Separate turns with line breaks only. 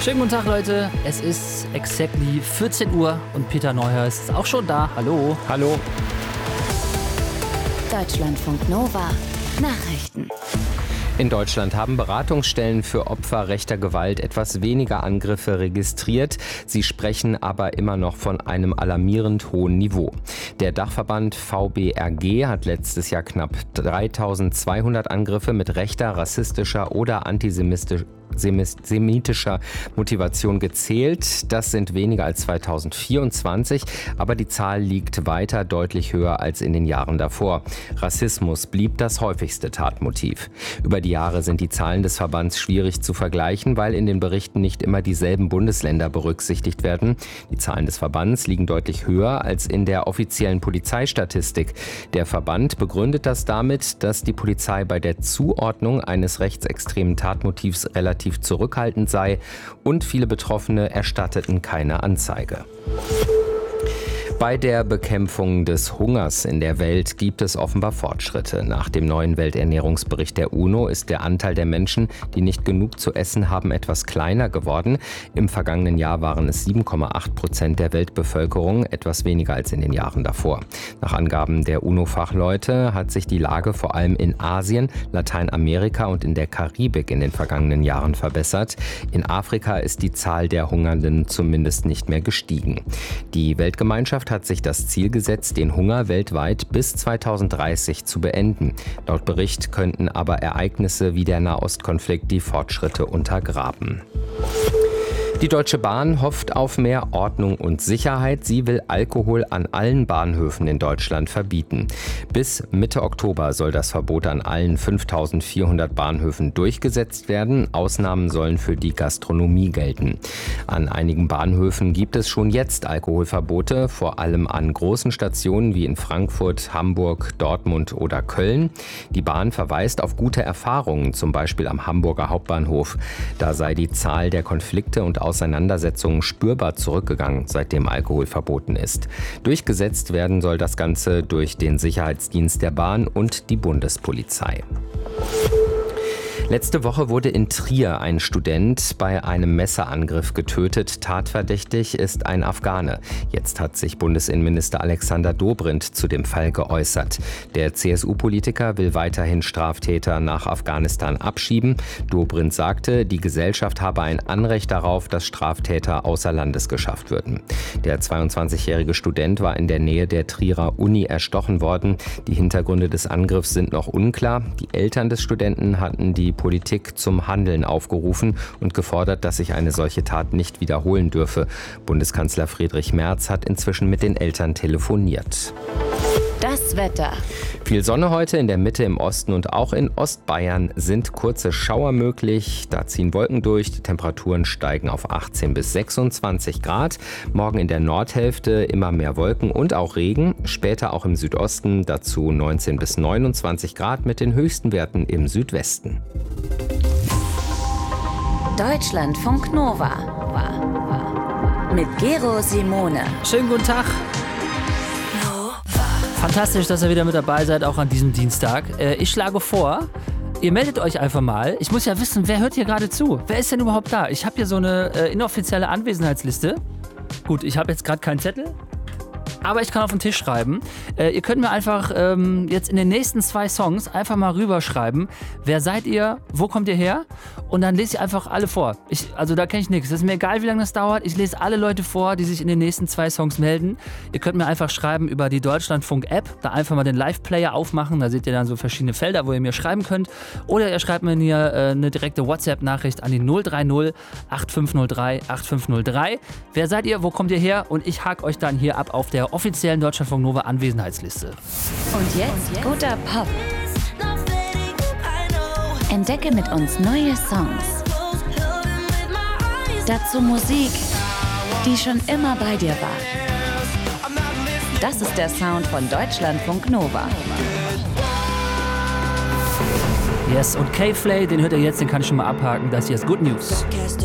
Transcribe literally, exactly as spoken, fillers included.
Schönen guten Tag, Leute. Es ist exactly vierzehn Uhr und Peter Neuhaus ist auch schon da. Hallo.
Hallo.
Deutschlandfunk Nova. Nachrichten.
In Deutschland haben Beratungsstellen für Opfer rechter Gewalt etwas weniger Angriffe registriert. Sie sprechen aber immer noch von einem alarmierend hohen Niveau. Der Dachverband V B R G hat letztes Jahr knapp dreitausendzweihundert Angriffe mit rechter, rassistischer oder antisemitischer semitischer Motivation gezählt. Das sind weniger als zweitausendvierundzwanzig, aber die Zahl liegt weiter deutlich höher als in den Jahren davor. Rassismus blieb das häufigste Tatmotiv. Über die Jahre sind die Zahlen des Verbands schwierig zu vergleichen, weil in den Berichten nicht immer dieselben Bundesländer berücksichtigt werden. Die Zahlen des Verbands liegen deutlich höher als in der offiziellen Polizeistatistik. Der Verband begründet das damit, dass die Polizei bei der Zuordnung eines rechtsextremen Tatmotivs relativ zurückhaltend sei und viele Betroffene erstatteten keine Anzeige. Bei der Bekämpfung des Hungers in der Welt gibt es offenbar Fortschritte. Nach dem neuen Welternährungsbericht der UNO ist der Anteil der Menschen, die nicht genug zu essen haben, etwas kleiner geworden. Im vergangenen Jahr waren es sieben Komma acht Prozent der Weltbevölkerung, etwas weniger als in den Jahren davor. Nach Angaben der UNO-Fachleute hat sich die Lage vor allem in Asien, Lateinamerika und in der Karibik in den vergangenen Jahren verbessert. In Afrika ist die Zahl der Hungernden zumindest nicht mehr gestiegen. Die Weltgemeinschaft hat sich das Ziel gesetzt, den Hunger weltweit bis zweitausenddreißig zu beenden. Laut Bericht könnten aber Ereignisse wie der Nahostkonflikt die Fortschritte untergraben. Die Deutsche Bahn hofft auf mehr Ordnung und Sicherheit. Sie will Alkohol an allen Bahnhöfen in Deutschland verbieten. Bis Mitte Oktober soll das Verbot an allen fünftausendvierhundert Bahnhöfen durchgesetzt werden. Ausnahmen sollen für die Gastronomie gelten. An einigen Bahnhöfen gibt es schon jetzt Alkoholverbote, vor allem an großen Stationen wie in Frankfurt, Hamburg, Dortmund oder Köln. Die Bahn verweist auf gute Erfahrungen, zum Beispiel am Hamburger Hauptbahnhof. Da sei die Zahl der Konflikte und Auseinandersetzungen spürbar zurückgegangen, seitdem Alkohol verboten ist. Durchgesetzt werden soll das Ganze durch den Sicherheitsdienst der Bahn und die Bundespolizei. Letzte Woche wurde in Trier ein Student bei einem Messerangriff getötet. Tatverdächtig ist ein Afghane. Jetzt hat sich Bundesinnenminister Alexander Dobrindt zu dem Fall geäußert. Der C S U-Politiker will weiterhin Straftäter nach Afghanistan abschieben. Dobrindt sagte, die Gesellschaft habe ein Anrecht darauf, dass Straftäter außer Landes geschafft würden. Der zweiundzwanzigjährige Student war in der Nähe der Trierer Uni erstochen worden. Die Hintergründe des Angriffs sind noch unklar. Die Eltern des Studenten hatten die Politik zum Handeln aufgerufen und gefordert, dass sich eine solche Tat nicht wiederholen dürfe. Bundeskanzler Friedrich Merz hat inzwischen mit den Eltern telefoniert.
Das Wetter.
Viel Sonne heute in der Mitte, im Osten und auch in Ostbayern sind kurze Schauer möglich. Da ziehen Wolken durch, die Temperaturen steigen auf achtzehn bis sechsundzwanzig Grad. Morgen in der Nordhälfte immer mehr Wolken und auch Regen. Später auch im Südosten dazu neunzehn bis neunundzwanzig Grad mit den höchsten Werten im Südwesten.
Deutschlandfunk Nova. Mit Gero Simone.
Schönen guten Tag. Fantastisch, dass ihr wieder mit dabei seid, auch an diesem Dienstag. Äh, ich schlage vor, ihr meldet euch einfach mal. Ich muss ja wissen, wer hört hier gerade zu? Wer ist denn überhaupt da? Ich habe hier so eine äh, inoffizielle Anwesenheitsliste. Gut, ich habe jetzt gerade keinen Zettel, aber ich kann auf den Tisch schreiben. Äh, ihr könnt mir einfach ähm, jetzt in den nächsten zwei Songs einfach mal rüberschreiben. Wer seid ihr? Wo kommt ihr her? Und dann lese ich einfach alle vor. Ich, also da kenne ich nichts. Das ist mir egal, wie lange das dauert. Ich lese alle Leute vor, die sich in den nächsten zwei Songs melden. Ihr könnt mir einfach schreiben über die Deutschlandfunk-App. Da einfach mal den Live-Player aufmachen. Da seht ihr dann so verschiedene Felder, wo ihr mir schreiben könnt. Oder ihr schreibt mir hier äh, eine direkte WhatsApp-Nachricht an die null drei null acht fünf null drei acht fünf null drei. Wer seid ihr? Wo kommt ihr her? Und ich hake euch dann hier ab auf der offiziellen Deutschlandfunk Nova Anwesenheitsliste.
Und jetzt guter Pop. Entdecke mit uns neue Songs. Dazu Musik, die schon immer bei dir war. Das ist der Sound von Deutschlandfunk Nova.
Yes, und K-Flay, den hört ihr jetzt, den kann ich schon mal abhaken. Das hier ist Good News.